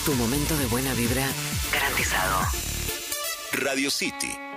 Tu momento de buena vibra garantizado. Radio City